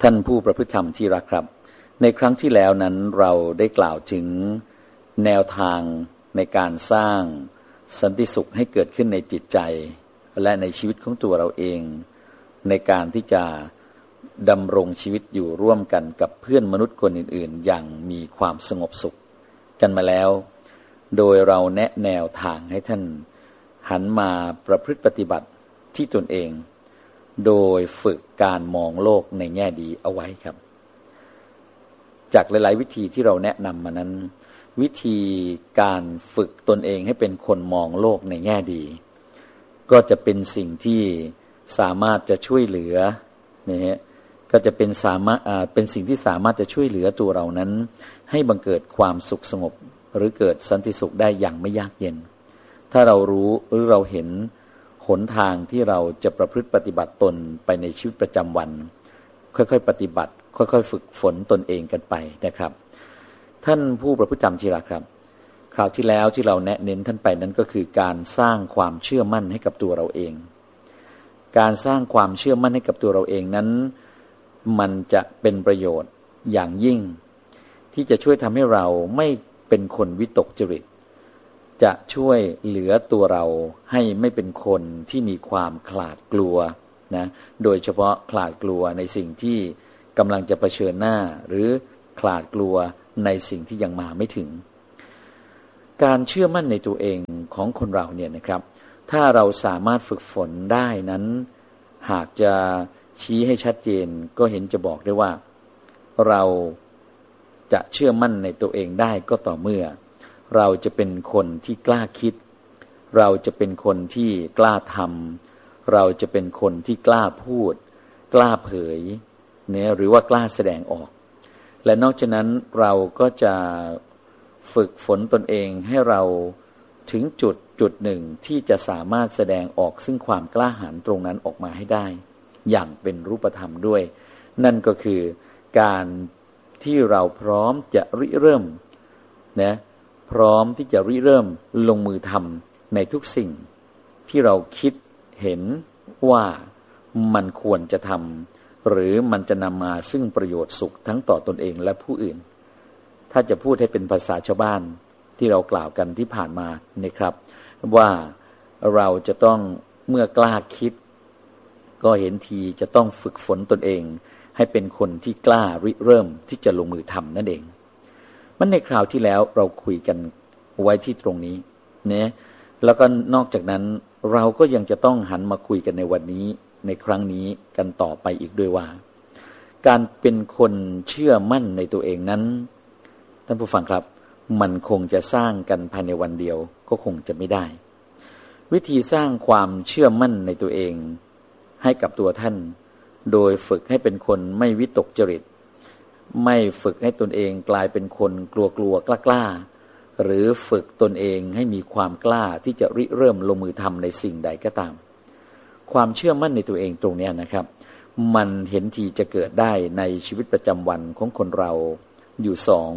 ท่านผู้ประพฤติธรรมที่รักครับในครั้งที่แล้วนั้นเราได้กล่าวถึงแนวทางในการสร้างสันติสุขให้เกิดขึ้นในจิตใจและในชีวิตของตัวเราเองในการที่จะดำรงชีวิตอยู่ร่วมกันกับเพื่อนมนุษย์คนอื่นๆอย่างมีความสงบสุขกันมาแล้วโดยเราแนะแนวทางให้ท่านหันมาประพฤติปฏิบัติที่ตนเองโดยฝึกการมองโลกในแง่ดีเอาไว้ครับจากหลายๆวิธีที่เราแนะนำมานั้นวิธีการฝึกตนเองให้เป็นคนมองโลกในแง่ดีก็จะเป็นสิ่งที่สามารถจะช่วยเหลือนะฮะก็จะเป็นสิ่งที่สามารถจะช่วยเหลือตัวเรานั้นให้บังเกิดความสุขสงบหรือเกิดสันติสุขได้อย่างไม่ยากเย็นถ้าเรารู้หรือเราเห็นหนทางที่เราจะประพฤติปฏิบัติตนไปในชีวิตประจำวันค่อยๆปฏิบัติค่อยๆฝึกฝนตนเองกันไปนะครับท่านผู้ประพฤติธรรมที่รักครับคราวที่แล้วที่เราแนะเน้นท่านไปนั้นก็คือการสร้างความเชื่อมั่นให้กับตัวเราเองการสร้างความเชื่อมั่นให้กับตัวเราเองนั้นมันจะเป็นประโยชน์อย่างยิ่งที่จะช่วยทำให้เราไม่เป็นคนวิตกจริตจะช่วยเหลือตัวเราให้ไม่เป็นคนที่มีความขลาดกลัวนะโดยเฉพาะขลาดกลัวในสิ่งที่กำลังจะเผชิญหน้าหรือขลาดกลัวในสิ่งที่ยังมาไม่ถึงการเชื่อมั่นในตัวเองของคนเราเนี่ยนะครับถ้าเราสามารถฝึกฝนได้นั้นหากจะชี้ให้ชัดเจนก็เห็นจะบอกได้ว่าเราจะเชื่อมั่นในตัวเองได้ก็ต่อเมื่อเราจะเป็นคนที่กล้าคิดเราจะเป็นคนที่กล้าทำเราจะเป็นคนที่กล้าพูดกล้าเผยเนี่ยหรือว่ากล้าแสดงออกและนอกจากนั้นเราก็จะฝึกฝนตนเองให้เราถึงจุดหนึ่งที่จะสามารถแสดงออกซึ่งความกล้าหาญตรงนั้นออกมาให้ได้อย่างเป็นรูปธรรมด้วยนั่นก็คือการที่เราพร้อมจะริเริ่มนะพร้อมที่จะริเริ่มลงมือทำในทุกสิ่งที่เราคิดเห็นว่ามันควรจะทำหรือมันจะนำมาซึ่งประโยชน์สุขทั้งต่อตนเองและผู้อื่นถ้าจะพูดให้เป็นภาษาชาวบ้านที่เรากล่าวกันที่ผ่านมานะครับว่าเราจะต้องเมื่อกล้าคิดก็เห็นทีจะต้องฝึกฝนตนเองให้เป็นคนที่กล้าริเริ่มที่จะลงมือทำนั่นเองมันในคราวที่แล้วเราคุยกันไว้ที่ตรงนี้เนี่ยแล้วก็นอกจากนั้นเราก็ยังจะต้องหันมาคุยกันในวันนี้ในครั้งนี้กันต่อไปอีกด้วยว่าการเป็นคนเชื่อมั่นในตัวเองนั้นท่านผู้ฟังครับมันคงจะสร้างกันภายในวันเดียวก็คงจะไม่ได้วิธีสร้างความเชื่อมั่นในตัวเองให้กับตัวท่านโดยฝึกให้เป็นคนไม่วิตกจริตไม่ฝึกให้ตนเองกลายเป็นคนกลัวกล้าหรือฝึกตนเองให้มีความกล้าที่จะริเริ่มลงมือทำในสิ่งใดก็ตามความเชื่อมั่นในตัวเองตรงนี้นะครับมันเห็นทีจะเกิดได้ในชีวิตประจำวันของคนเราอยู่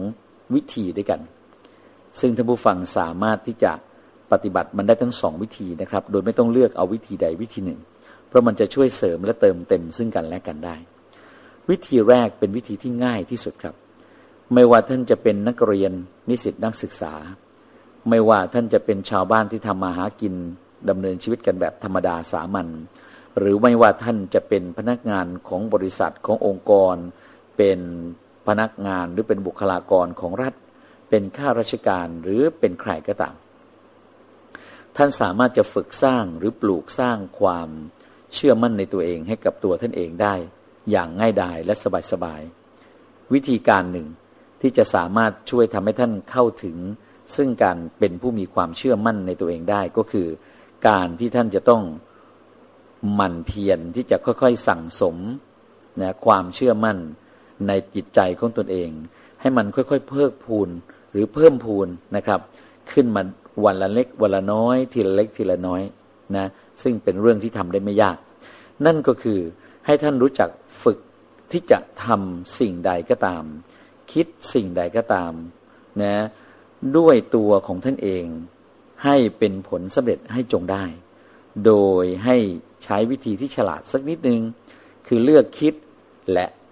2วิธีด้วยกันซึ่งท่านผู้ฟังสามารถที่จะปฏิบัติมันได้ทั้ง2วิธีนะครับโดยไม่ต้องเลือกเอาวิธีใดวิธีหนึ่งเพราะมันจะช่วยเสริมและเติมเต็มซึ่งกันและกันได้วิธีแรกเป็นวิธีที่ง่ายที่สุดครับไม่ว่าท่านจะเป็นนักเรียนนิสิตนักศึกษาไม่ว่าท่านจะเป็นชาวบ้านที่ทำมาหากินดำเนินชีวิตกันแบบธรรมดาสามัญหรือไม่ว่าท่านจะเป็นพนักงานของบริษัทขององค์กรเป็นพนักงานหรือเป็นบุคลากรของรัฐเป็นข้าราชการหรือเป็นใครก็ตามท่านสามารถจะฝึกสร้างหรือปลูกสร้างความเชื่อมั่นในตัวเองให้กับตัวท่านเองได้อย่างง่ายดายและสบายๆวิธีการหนึ่งที่จะสามารถช่วยทำให้ท่านเข้าถึงซึ่งการเป็นผู้มีความเชื่อมั่นในตัวเองได้ก็คือการที่ท่านจะต้องหมั่นเพียรที่จะค่อยๆสั่งสมนะความเชื่อมั่นในจิตใจของตนเองให้มันค่อยๆเพิ่มพูนหรือเพิ่มพูนนะครับขึ้นมาวันละเล็กวันละน้อยทีละเล็กทีละน้อยนะซึ่งเป็นเรื่องที่ทำได้ไม่ยากนั่นก็คือให้ท่านรู้จักฝึกที่จะทำสิ่งใดก็ตามคิดสิ่งใดก็ตามนะด้วยตัวของท่านเองให้เป็นผลสำเร็จให้จงได้โดยให้ใช้วิธีที่ฉลาดสักนิดนึงคือเลือกคิดและ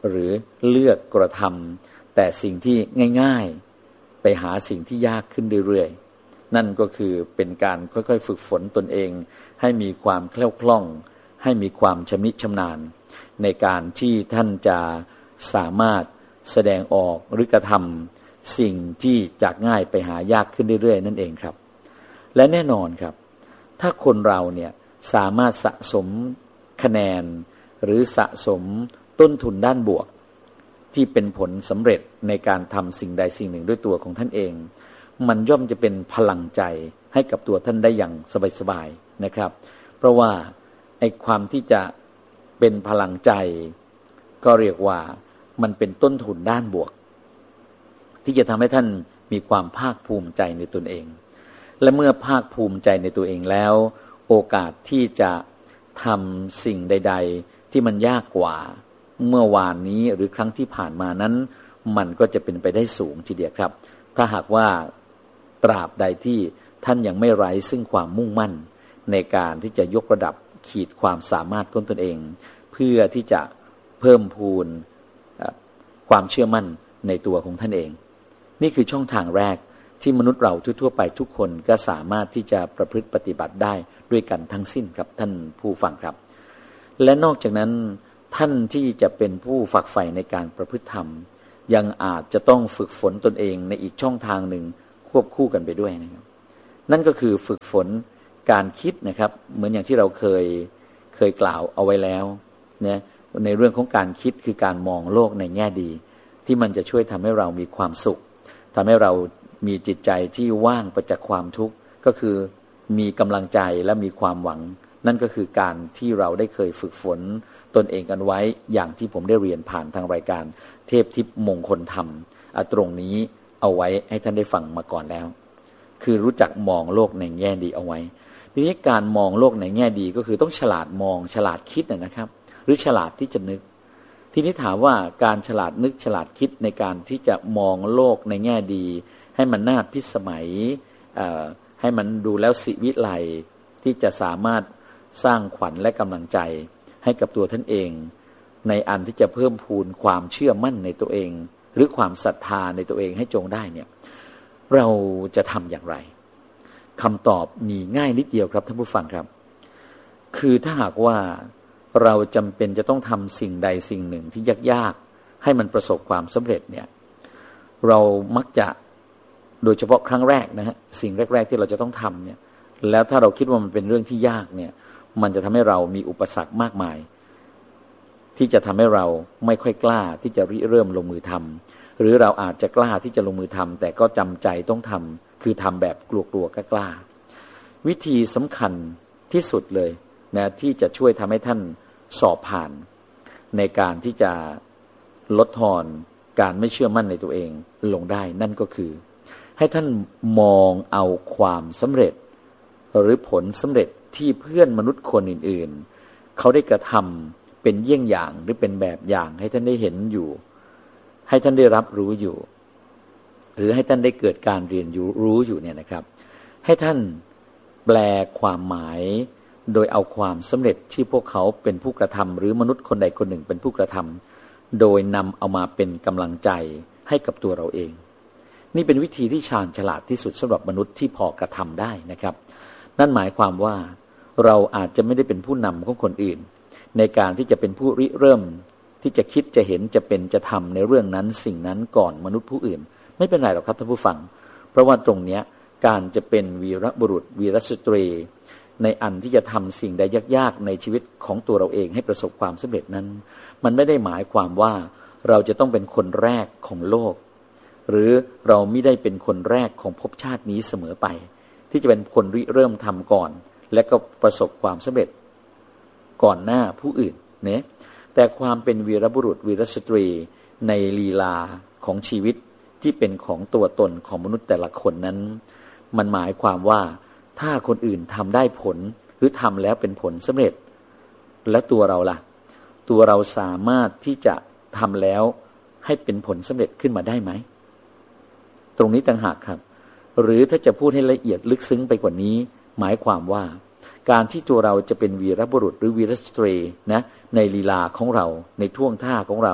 หรือเลือกกระทำแต่สิ่งที่ง่ายๆไปหาสิ่งที่ยากขึ้นเรื่อยๆนั่นก็คือเป็นการค่อยๆฝึกฝนตนเองให้มีความแคล่วคล่องให้มีความชำนิชำนาญในการที่ท่านจะสามารถแสดงออกหรือกระทำสิ่งที่จากง่ายไปหายากขึ้นเรื่อยๆนั่นเองครับและแน่นอนครับถ้าคนเราเนี่ยสามารถสะสมคะแนนหรือสะสมต้นทุนด้านบวกที่เป็นผลสำเร็จในการทำสิ่งใดสิ่งหนึ่งด้วยตัวของท่านเองมันย่อมจะเป็นพลังใจให้กับตัวท่านได้อย่างสบายๆนะครับเพราะว่าไอ้ความที่จะเป็นพลังใจก็เรียกว่ามันเป็นต้นทุนด้านบวกที่จะทำให้ท่านมีความภาคภูมิใจในตนเองและเมื่อภาคภูมิใจในตัวเองแล้วโอกาสที่จะทำสิ่งใดๆที่มันยากกว่าเมื่อวานนี้หรือครั้งที่ผ่านมานั้นมันก็จะเป็นไปได้สูงทีเดียวครับถ้าหากว่าตราบใดที่ท่านยังไม่ไร้ซึ่งความมุ่งมั่นในการที่จะยกระดับขีดความสามารถของตนเองเพื่อที่จะเพิ่มพูนความเชื่อมั่นในตัวของท่านเองนี่คือช่องทางแรกที่มนุษย์เราทั่วๆไปทุกคนก็สามารถที่จะประพฤติปฏิบัติได้ด้วยกันทั้งสิ้นครับท่านผู้ฟังครับและนอกจากนั้นท่านที่จะเป็นผู้ฝักใฝ่ในการประพฤติธรรมยังอาจจะต้องฝึกฝนตนเองในอีกช่องทางหนึ่งควบคู่กันไปด้วยนะครับนั่นก็คือฝึกฝนการคิดนะครับเหมือนอย่างที่เราเคยกล่าวเอาไว้แล้วเนี่ยในเรื่องของการคิดคือการมองโลกในแง่ดีที่มันจะช่วยทำให้เรามีความสุขทำให้เรามีจิตใจที่ว่างจากความทุกข์ก็คือมีกำลังใจและมีความหวังนั่นก็คือการที่เราได้เคยฝึกฝนตนเองกันไว้อย่างที่ผมได้เรียนผ่านทางรายการเทพทิพย์มงคลธรรมตรงนี้เอาไว้ให้ท่านได้ฟังมาก่อนแล้วคือรู้จักมองโลกในแง่ดีเอาไว้ทีนี้การมองโลกในแง่ดีก็คือต้องฉลาดมองฉลาดคิดนะครับหรือฉลาดที่จะนึกทีนี้ถามว่าการฉลาดนึกฉลาดคิดในการที่จะมองโลกในแง่ดีให้มันน่าพิสมัยให้มันดูแล้วสิวิไลที่จะสามารถสร้างขวัญและกำลังใจให้กับตัวท่านเองในอันที่จะเพิ่มพูนความเชื่อมั่นในตัวเองหรือความศรัทธาในตัวเองให้จงได้เนี่ยเราจะทำอย่างไรคำตอบมีง่ายนิดเดียวครับท่านผู้ฟังครับคือถ้าหากว่าเราจำเป็นจะต้องทำสิ่งใดสิ่งหนึ่งที่ยากๆให้มันประสบความสำเร็จเนี่ยเรามักจะโดยเฉพาะครั้งแรกนะฮะสิ่งแรกๆที่เราจะต้องทำเนี่ยแล้วถ้าเราคิดว่ามันเป็นเรื่องที่ยากเนี่ยมันจะทำให้เรามีอุปสรรคมากมายที่จะทำให้เราไม่ค่อยกล้าที่จะริเริ่มลงมือทำหรือเราอาจจะกล้าที่จะลงมือทำแต่ก็จำใจต้องทำคือทำแบบกลัวๆกล้าๆวิธีสำคัญที่สุดเลยนะที่จะช่วยทำให้ท่านสอบผ่านในการที่จะลดทอนการไม่เชื่อมั่นในตัวเองลงได้นั่นก็คือให้ท่านมองเอาความสำเร็จหรือผลสำเร็จที่เพื่อนมนุษย์คนอื่นๆเขาได้กระทำเป็นเยี่ยงอย่างหรือเป็นแบบอย่างให้ท่านได้เห็นอยู่ให้ท่านได้รับรู้อยู่หรือให้ท่านได้เกิดการเรียนรู้อยู่เนี่ยนะครับให้ท่านแปลความหมายโดยเอาความสำเร็จที่พวกเขาเป็นผู้กระทำหรือมนุษย์คนใดคนหนึ่งเป็นผู้กระทำโดยนำเอามาเป็นกำลังใจให้กับตัวเราเองนี่เป็นวิธีที่ชาญฉลาดที่สุดสำหรับมนุษย์ที่พอกระทำได้นะครับนั่นหมายความว่าเราอาจจะไม่ได้เป็นผู้นำของคนอื่นในการที่จะเป็นผู้ริเริ่มที่จะคิดจะเห็นจะเป็นจะทำในเรื่องนั้นสิ่งนั้นก่อนมนุษย์ผู้อื่นไม่เป็นไรหรอกครับท่านผู้ฟังเพราะว่าตรงเนี้ยการจะเป็นวีรบุรุษวีรสตรีในอันที่จะทำสิ่งใดยากๆในชีวิตของตัวเราเองให้ประสบความสำเร็จนั้นมันไม่ได้หมายความว่าเราจะต้องเป็นคนแรกของโลกหรือเราไม่ได้เป็นคนแรกของภพชาตินี้เสมอไปที่จะเป็นคนริเริ่มทำก่อนและก็ประสบความสำเร็จก่อนหน้าผู้อื่นเนี่ยแต่ความเป็นวีรบุรุษวีรสตรีในลีลาของชีวิตที่เป็นของตัวตนของมนุษย์แต่ละคนนั้นมันหมายความว่าถ้าคนอื่นทำได้ผลหรือทำแล้วเป็นผลสำเร็จแล้วตัวเราล่ะตัวเราสามารถที่จะทำแล้วให้เป็นผลสำเร็จขึ้นมาได้ไหมตรงนี้ต่างหากครับหรือถ้าจะพูดให้ละเอียดลึกซึ้งไปกว่านี้หมายความว่าการที่ตัวเราจะเป็นวีรบุรุษหรือวีรสตรีนะในลีลาของเราในท่วงท่าของเรา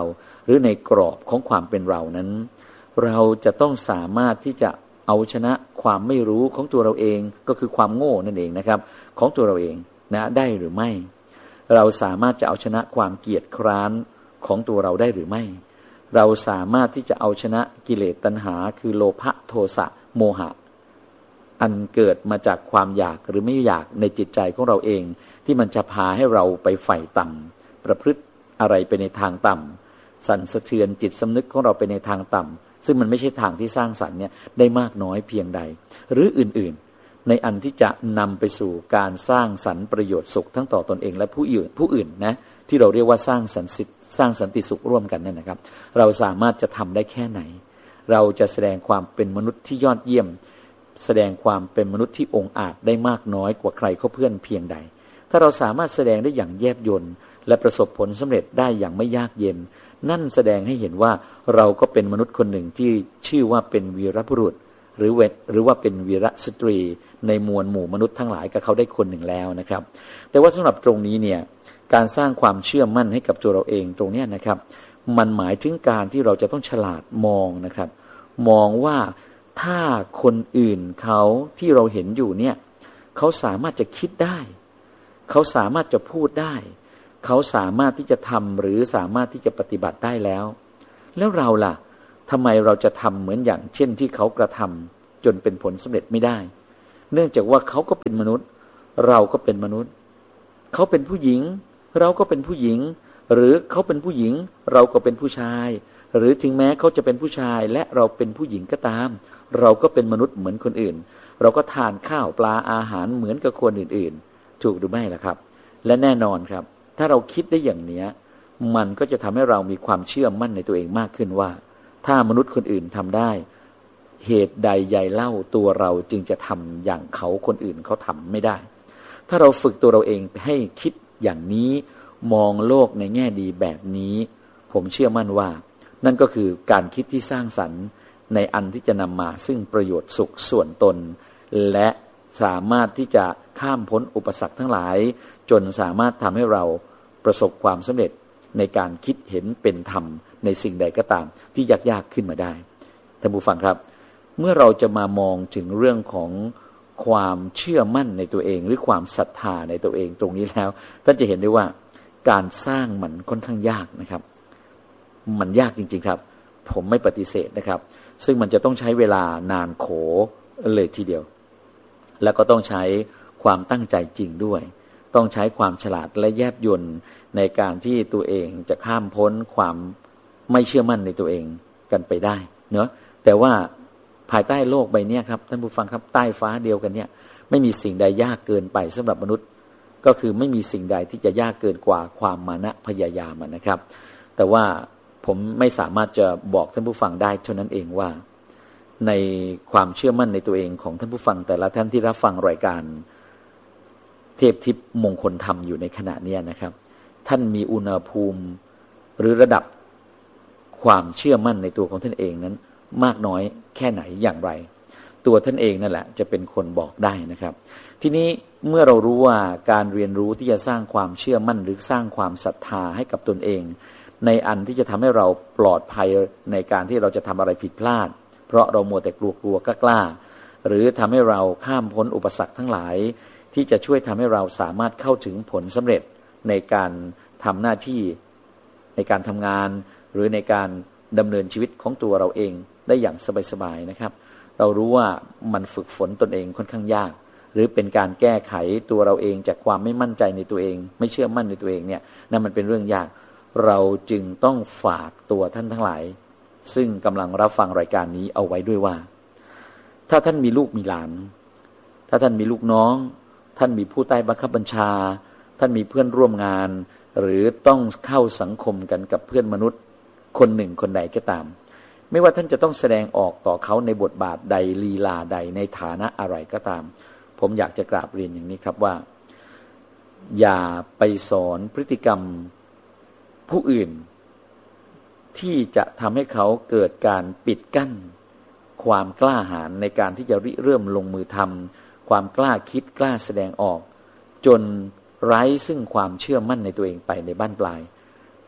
รือในกรอบของความเป็นเรานั้น เราจะต้องสามารถที่จะเอาชนะความไม่รู้ของตัวเราเองก็คือความโง่นั่นเองนะครับของตัวเราเองนะได้หรือไม่เราสามารถจะเอาชนะความเกียจคร้านของตัวเราได้หรือไม่เราสามารถที่จะเอาชนะกิเลสตัณหาคือโลภะโทสะโมหะอันเกิดมาจากความอยากหรือไม่อยากในจิตใจของเราเองที่มันจะพาให้เราไปใฝ่ต่ำประพฤติอะไรไปในทางต่ำสั่นสะเทือนจิตสำนึกของเราไปในทางต่ำซึ่งมันไม่ใช่ทางที่สร้างสรรค์เนี่ยได้มากน้อยเพียงใดหรืออื่นๆในอันที่จะนำไปสู่การสร้างสรรค์ประโยชน์สุขทั้งต่อตนเองและผู้อื่นนะที่เราเรียกว่าสร้างสันติสุขร่วมกันนั่นนะครับเราสามารถจะทำได้แค่ไหนเราจะแสดงความเป็นมนุษย์ที่ยอดเยี่ยมแสดงความเป็นมนุษย์ที่องอาจได้มากน้อยกว่าใครเขาเพื่อนเพียงใดถ้าเราสามารถแสดงได้อย่างแยบยลและประสบผลสำเร็จได้อย่างไม่ยากเย็นนั่นแสดงให้เห็นว่าเราก็เป็นมนุษย์คนหนึ่งที่ชื่อว่าเป็นวีรบุรุษหรือว่าเป็นวีรสตรีในมวลหมู่มนุษย์ทั้งหลายกับเขาได้คนหนึ่งแล้วนะครับแต่ว่าสำหรับตรงนี้เนี่ยการสร้างความเชื่อมั่นให้กับตัวเราเองตรงนี้นะครับมันหมายถึงการที่เราจะต้องฉลาดมองนะครับมองว่าถ้าคนอื่นเขาที่เราเห็นอยู่เนี่ยเขาสามารถจะคิดได้เขาสามารถจะพูดได้เขาสามารถที่จะทำหรือสามารถที่จะปฏิบัติได้แล้วเราล่ะทำไมเราจะทำเหมือนอย่างเช่นที่เขากระทำจนเป็นผลสำเร็จไม่ได้เนื่องจากว่าเขาก็เป็นมนุษย์เราก็เป็นมนุษย์เขาเป็นผู้หญิงเราก็เป็นผู้หญิงหรือเขาเป็นผู้หญิงเราก็เป็นผู้ชายหรือถึงแม้เขาจะเป็นผู้ชายและเราเป็นผู้หญิงก็ตามเราก็เป็นมนุษย์เหมือนคนอื่นเราก็ทานข้าวปลาอาหารเหมือนกับคนอื่นๆถูกหรือไม่ล่ะครับและแน่นอนครับถ้าเราคิดได้อย่างนี้มันก็จะทำให้เรามีความเชื่อมั่นในตัวเองมากขึ้นว่าถ้ามนุษย์คนอื่นทำได้เหตุใดใหญ่เล่าตัวเราจึงจะทำอย่างเขาคนอื่นเขาทำไม่ได้ถ้าเราฝึกตัวเราเองให้คิดอย่างนี้มองโลกในแง่ดีแบบนี้ผมเชื่อมั่นว่านั่นก็คือการคิดที่สร้างสรรค์ในอันที่จะนำมาซึ่งประโยชน์สุขส่วนตนและสามารถที่จะข้ามพ้นอุปสรรคทั้งหลายจนสามารถทำให้เราประสบความสำเร็จในการคิดเห็นเป็นธรรมในสิ่งใดก็ตามที่ยากๆขึ้นมาได้ท่านผู้ฟังครับเมื่อเราจะมามองถึงเรื่องของความเชื่อมั่นในตัวเองหรือความศรัทธาในตัวเองตรงนี้แล้วท่านจะเห็นได้ว่าการสร้างมันค่อนข้างยากนะครับมันยากจริงๆครับผมไม่ปฏิเสธนะครับซึ่งมันจะต้องใช้เวลานานโขเลยทีเดียวแล้วก็ต้องใช้ความตั้งใจจริงด้วยต้องใช้ความฉลาดและแยบยลในการที่ตัวเองจะข้ามพ้นความไม่เชื่อมั่นในตัวเองกันไปได้เนอะแต่ว่าภายใต้โลกใบนี้ครับท่านผู้ฟังครับใต้ฟ้าเดียวกันเนี่ยไม่มีสิ่งใดยากเกินไปสำหรับมนุษย์ก็คือไม่มีสิ่งใดที่จะยากเกินกว่าความมานะพยายามนะครับแต่ว่าผมไม่สามารถจะบอกท่านผู้ฟังได้เท่านั้นเองว่าในความเชื่อมั่นในตัวเองของท่านผู้ฟังแต่ละท่านที่รับฟังรายการเทพทิพย์มงคลธรรมอยู่ในขณะนี้นะครับท่านมีอุณหภูมิหรือระดับความเชื่อมั่นในตัวของท่านเองนั้นมากน้อยแค่ไหนอย่างไรตัวท่านเองนั่นแหละจะเป็นคนบอกได้นะครับทีนี้เมื่อเรารู้ว่าการเรียนรู้ที่จะสร้างความเชื่อมั่นหรือสร้างความศรัทธาให้กับตนเองในอันที่จะทำให้เราปลอดภัยในการที่เราจะทำอะไรผิดพลาดเพราะเรามัวแต่กลัวกล้าหรือทำให้เราข้ามพ้นอุปสรรคทั้งหลายที่จะช่วยทำให้เราสามารถเข้าถึงผลสำเร็จในการทำหน้าที่ในการทำงานหรือในการดำเนินชีวิตของตัวเราเองได้อย่างสบายๆนะครับเรารู้ว่ามันฝึกฝนตนเองค่อนข้างยากหรือเป็นการแก้ไขตัวเราเองจากความไม่มั่นใจในตัวเองไม่เชื่อมั่นในตัวเองเนี่ยนั่นมันเป็นเรื่องยากเราจึงต้องฝากตัวท่านทั้งหลายซึ่งกำลังรับฟังรายการนี้เอาไว้ด้วยว่าถ้าท่านมีลูกมีหลานถ้าท่านมีลูกน้องท่านมีผู้ใต้บังคับบัญชาท่านมีเพื่อนร่วมงานหรือต้องเข้าสังคมกันกับเพื่อนมนุษย์คนหนึ่งคนใดก็ตามไม่ว่าท่านจะต้องแสดงออกต่อเขาในบทบาทใดลีลาใดในฐานะอะไรก็ตามผมอยากจะกราบเรียนอย่างนี้ครับว่าอย่าไปสอนพฤติกรรมผู้อื่นที่จะทำให้เขาเกิดการปิดกั้นความกล้าหาญในการที่จะริเริ่มลงมือทำความกล้าคิดกล้าแสดงออกจนไร้ซึ่งความเชื่อมั่นในตัวเองไปในบั้นปลาย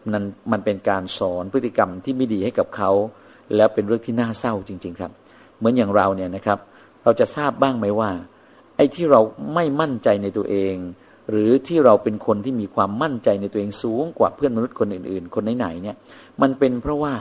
นั้นมันเป็นการสอนพฤติกรรมที่ไม่ดีให้กับเขาแล้วเป็นเรื่องที่น่าเศร้าจริงๆครับเหมือนอย่างเราเนี่ยนะครับเราจะทราบบ้างไหมว่าไอ้ที่เราไม่มั่นใจในตัวเองหรือที่เราเป็นคนที่มีความมั่นใจในตัวเองสูงกว่าเพื่อนมนุษย์คนอื่นๆคนไหนๆเนี่ยมันเป็นเพราะว่า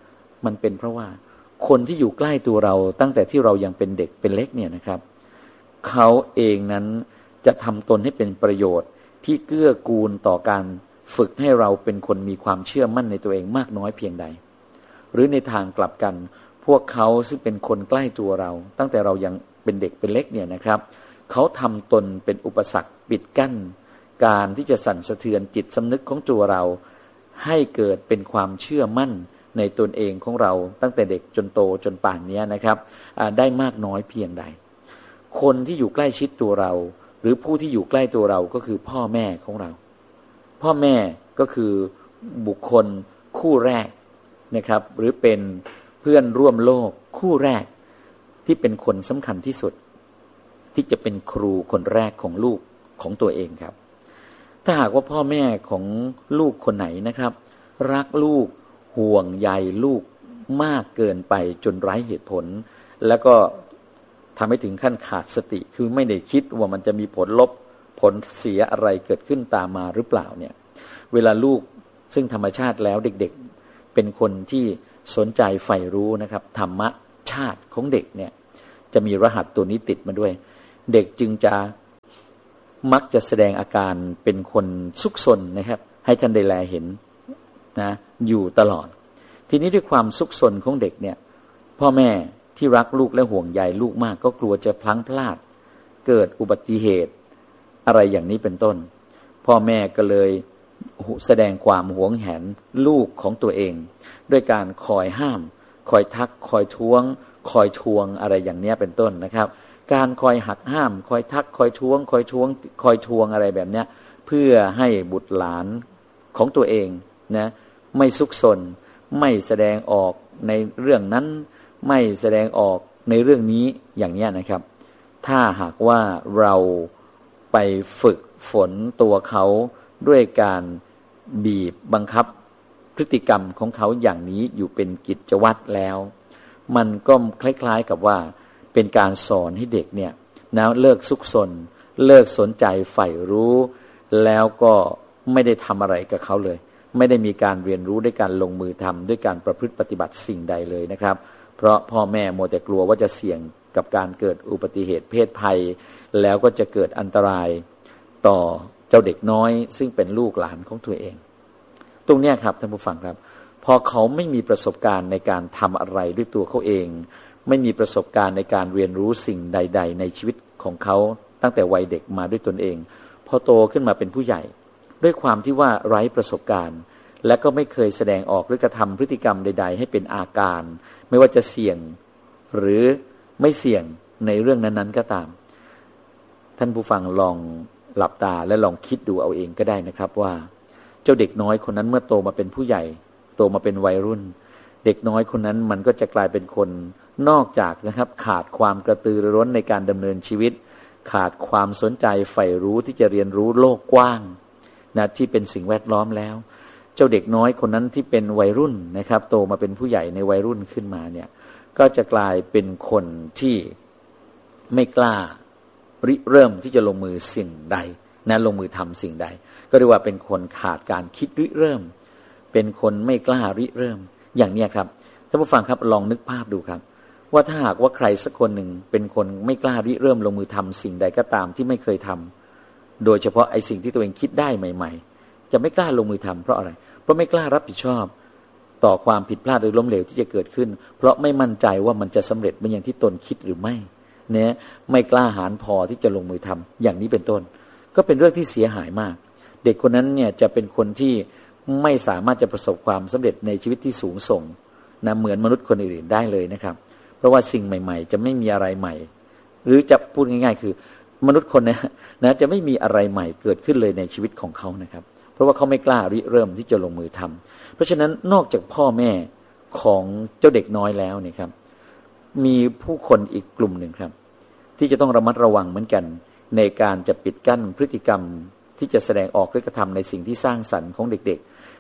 คนที่อยู่ใกล้ตัวเราตั้งแต่ที่เรายังเป็นเด็กเป็นเล็กเนี่ยนะครับเขาเองนั้นจะทำตนให้เป็นประโยชน์ที่เกื้อกูลต่อการฝึกให้เราเป็นคนมีความเชื่อมั่นในตัวเองมากน้อยเพียงใดหรือในทางกลับกันพวกเขาซึ่งเป็นคนใกล้ตัวเราตั้งแต่เรายังเป็นเด็กเป็นเล็กเนี่ยนะครับเขาทำตนเป็นอุปสรรคปิดกั้นการที่จะสั่นสะเทือนจิตสำนึกของตัวเราให้เกิดเป็นความเชื่อมั่นในตนเองของเราตั้งแต่เด็กจนโตจนป่านนี้นะครับได้มากน้อยเพียงใดคนที่อยู่ใกล้ชิดตัวเราหรือผู้ที่อยู่ใกล้ตัวเราก็คือพ่อแม่ของเราพ่อแม่ก็คือบุคคลคู่แรกนะครับหรือเป็นเพื่อนร่วมโลกคู่แรกที่เป็นคนสำคัญที่สุดที่จะเป็นครูคนแรกของลูกของตัวเองครับถ้าหากว่าพ่อแม่ของลูกคนไหนนะครับรักลูกห่วงใยลูกมากเกินไปจนไร้เหตุผลแล้วก็ทำให้ถึงขั้นขาดสติคือไม่ได้คิดว่ามันจะมีผลลบผลเสียอะไรเกิดขึ้นตามมาหรือเปล่าเนี่ยเวลาลูกซึ่งธรรมชาติแล้วเด็กๆเป็นคนที่สนใจใฝ่รู้นะครับธรรมชาติของเด็กเนี่ยจะมีรหัสตัวนี้ติดมาด้วยเด็กจึงจะมักจะแสดงอาการเป็นคนซุกซนนะครับให้ท่านได้แลเห็นนะอยู่ตลอดทีนี้ด้วยความซุกซนของเด็กเนี่ยพ่อแม่ที่รักลูกและห่วงใยลูกมากก็กลัวจะพลั้งพลาดเกิดอุบัติเหตุอะไรอย่างนี้เป็นต้นพ่อแม่ก็เลยแสดงความหวงแหนลูกของตัวเองด้วยการคอยห้ามคอยทักคอยท้วงคอยทวงอะไรอย่างนี้เป็นต้นนะครับการคอยหักห้ามคอยทักคอยท้วงคอยทวงอะไรแบบนี้เพื่อให้บุตรหลานของตัวเองนะไม่ซุกซนไม่แสดงออกในเรื่องนั้นไม่แสดงออกในเรื่องนี้อย่างนี้นะครับถ้าหากว่าเราไปฝึกฝนตัวเขาด้วยการบีบบังคับพฤติกรรมของเขาอย่างนี้อยู่เป็นกิจวัตรแล้วมันก็คล้ายๆกับว่าเป็นการสอนให้เด็กเนี่ยนะเลิกซุกซนเลิกสนใจใฝ่รู้แล้วก็ไม่ได้ทำอะไรกับเขาเลยไม่ได้มีการเรียนรู้ด้วยการลงมือทำด้วยการประพฤติปฏิบัติสิ่งใดเลยนะครับเพราะพ่อแม่มัวแต่กลัวว่าจะเสี่ยงกับการเกิดอุบัติเหตุเพศภัยแล้วก็จะเกิดอันตรายต่อเจ้าเด็กน้อยซึ่งเป็นลูกหลานของตัวเองตรงนี้ครับท่านผู้ฟังครับพอเขาไม่มีประสบการณ์ในการทำอะไรด้วยตัวเขาเองไม่มีประสบการณ์ในการเรียนรู้สิ่งใดๆในชีวิตของเขาตั้งแต่วัยเด็กมาด้วยตนเองพอโตขึ้นมาเป็นผู้ใหญ่ด้วยความที่ว่าไร้ประสบการณ์และก็ไม่เคยแสดงออกหรือกระทำพฤติกรรมใดๆให้เป็นอาการไม่ว่าจะเสี่ยงหรือไม่เสี่ยงในเรื่องนั้นๆก็ตามท่านผู้ฟังลองหลับตาและลองคิดดูเอาเองก็ได้นะครับว่าเจ้าเด็กน้อยคนนั้นเมื่อโตมาเป็นผู้ใหญ่โตมาเป็นวัยรุ่นเด็กน้อยคนนั้นมันก็จะกลายเป็นคนนอกจากนะครับขาดความกระตือรือร้นในการดำเนินชีวิตขาดความสนใจใฝ่รู้ที่จะเรียนรู้โลกกว้างนะที่เป็นสิ่งแวดล้อมแล้วเจ้าเด็กน้อยคนนั้นที่เป็นวัยรุ่นนะครับโตมาเป็นผู้ใหญ่ในวัยรุ่นขึ้นมาเนี่ยก็จะกลายเป็นคนที่ไม่กล้าริเริ่มที่จะลงมือสิ่งใดนะลงมือทำสิ่งใดก็เรียกว่าเป็นคนขาดการคิดริเริ่มเป็นคนไม่กล้าริเริ่มอย่างนี้ครับท่านผู้ฟังครับลองนึกภาพดูครับว่าถ้าหากว่าใครสักคนหนึ่งเป็นคนไม่กล้าริเริ่มลงมือทำสิ่งใดก็ตามที่ไม่เคยทำโดยเฉพาะไอ้สิ่งที่ตัวเองคิดได้ใหม่ๆจะไม่กล้าลงมือทำเพราะอะไรเพราะไม่กล้ารับผิดชอบต่อความผิดพลาดหรือล้มเหลวที่จะเกิดขึ้นเพราะไม่มั่นใจว่ามันจะสำเร็จเหมือนอย่างที่ตนคิดหรือไม่เนี่ยไม่กล้าหาญพอที่จะลงมือทำอย่างนี้เป็นต้นก็เป็นเรื่องที่เสียหายมากเด็กคนนั้นเนี่ยจะเป็นคนที่ไม่สามารถจะประสบความสำเร็จในชีวิตที่สูงส่งนะเหมือนมนุษย์คนอื่นๆได้เลยนะครับเพราะว่าสิ่งใหม่ๆจะไม่มีอะไรใหม่หรือจะพูดง่ายๆคือมนุษย์คนนี้นะจะไม่มีอะไรใหม่เกิดขึ้นเลยในชีวิตของเขานะครับเพราะว่าเขาไม่กล้าริเริ่มที่จะลงมือทำเพราะฉะนั้นนอกจากพ่อแม่ของเจ้าเด็กน้อยแล้วเนี่ยครับมีผู้คนอีกกลุ่มหนึ่งครับที่จะต้องระมัดระวังเหมือนกันในการจะปิดกั้นพฤติกรรมที่จะแสดงออกหรือกระทำในสิ่งที่สร้างสรรค์ของเด็กๆ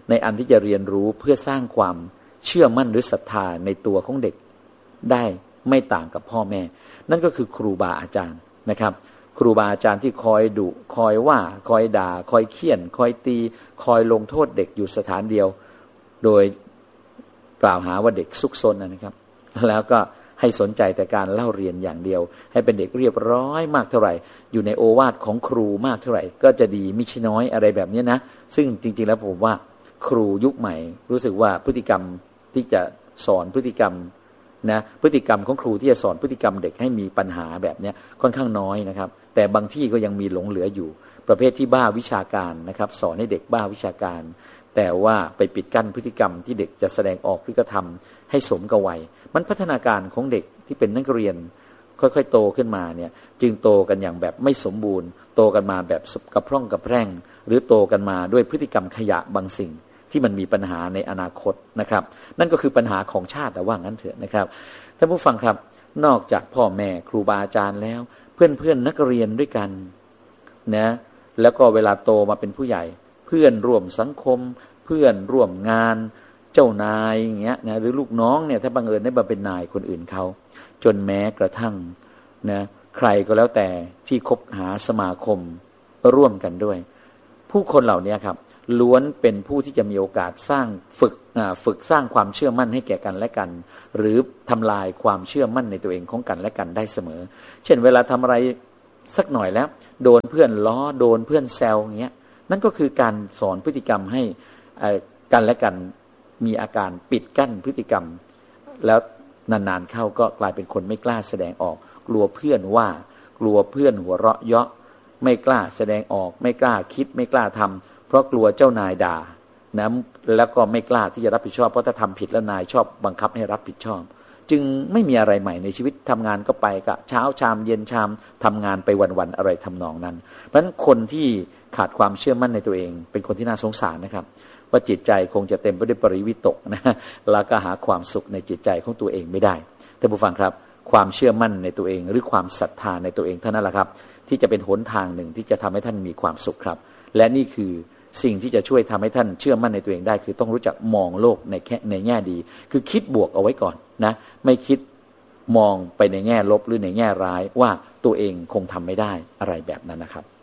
ในอันที่จะเรียนรู้เพื่อสร้างความเชื่อมั่นหรือศรัทธาในตัวของเด็กได้ไม่ต่างกับพ่อแม่นั่นก็คือครูบาอาจารย์นะครับครูบาอาจารย์ที่คอยดุคอยว่าคอยด่าคอยเคี่ยนคอยตีคอยลงโทษเด็กอยู่สถานเดียวโดยกล่าวหาว่าเด็กซุกซนนะครับแล้วก็ให้สนใจแต่การเล่าเรียนอย่างเดียวให้เป็นเด็กเรียบร้อยมากเท่าไหร่อยู่ในโอวาทของครูมากเท่าไหร่ก็จะดีมิใช่น้อยอะไรแบบนี้นะซึ่งจริงๆแล้วผมว่าครูยุคใหม่รู้สึกว่าพฤติกรรมที่จะสอนพฤติกรรมนะพฤติกรรมของครูที่จะสอนพฤติกรรมเด็กให้มีปัญหาแบบนี้ค่อนข้างน้อยนะครับแต่บางที่ก็ยังมีหลงเหลืออยู่ประเภทที่บ้าวิชาการนะครับสอนให้เด็กบ้าวิชาการแต่ว่าไปปิดกั้นพฤติกรรมที่เด็กจะแสดงออกหรือกระทำให้สมกับวัยมันพัฒนาการของเด็กที่เป็นนักเรียนค่อยๆโตขึ้นมาเนี่ยจึงโตกันอย่างแบบไม่สมบูรณ์โตกันมาแบบกระพร่องกระแพร่งหรือโตกันมาด้วยพฤติกรรมขยะบางสิ่งที่มันมีปัญหาในอนาคตนะครับนั่นก็คือปัญหาของชาติแต่ว่างั้นเถอะนะครับท่านผู้ฟังครับนอกจากพ่อแม่ครูบาอาจารย์แล้วเพื่อนนักเรียนด้วยกันนะแล้วก็เวลาโตมาเป็นผู้ใหญ่เพื่อนร่วมสังคมเพื่อนร่วมงานเจ้านายอย่างเงี้ยนะหรือลูกน้องเนี่ยถ้าบังเอิญได้มาเป็นนายคนอื่นเขาจนแม้กระทั่งนะใครก็แล้วแต่ที่คบหาสมาคมร่วมกันด้วยผู้คนเหล่านี้ครับล้วนเป็นผู้ที่จะมีโอกาสสร้างฝึกสร้างความเชื่อมั่นให้แก่กันและกันหรือทำลายความเชื่อมั่นในตัวเองของกันและกันได้เสมอเช่นเวลาทำอะไรสักหน่อยแล้วโดนเพื่อนล้อโดนเพื่อนแซวอย่างเงี้ยนั่นก็คือการสอนพฤติกรรมให้กันและกันมีอาการปิดกั้นพฤติกรรมแล้วนานๆเข้าก็กลายเป็นคนไม่กล้าแสดงออกกลัวเพื่อนว่ากลัวเพื่อนหัวเราะเยาะไม่กล้าแสดงออกไม่กล้าคิดไม่กล้าทำเพราะกลัวเจ้านายด่านะแล้วก็ไม่กล้าที่จะรับผิดชอบเพราะถ้าทำผิดแล้วนายชอบบังคับให้รับผิดชอบจึงไม่มีอะไรใหม่ในชีวิตทำงานก็ไปกะเช้าชามเย็นชามทำงานไปวันๆอะไรทำนองนั้นเพราะฉะนั้นคนที่ขาดความเชื่อมั่นในตัวเองเป็นคนที่น่าสงสารนะครับว่าจิตใจคงจะเต็มไปด้วยปริวิตกนะแล้วก็หาความสุขในจิตใจของตัวเองไม่ได้ท่านผู้ฟังครับความเชื่อมั่นในตัวเองหรือความศรัทธาในตัวเองเท่านั้นแหละครับที่จะเป็นหนทางหนึ่งที่จะทำให้ท่านมีความสุขครับและนี่คือสิ่งที่จะช่วยทำให้ท่านเชื่อมั่นในตัวเองได้คือต้องรู้จักมองโลกในแง่ดีคือคิดบวกเอาไว้ก่อนนะไม่คิดมองไปในแง่ลบหรือในแง่ร้ายว่าตัวเองคงทำไม่ได้อะไรแบบนั้นนะครับ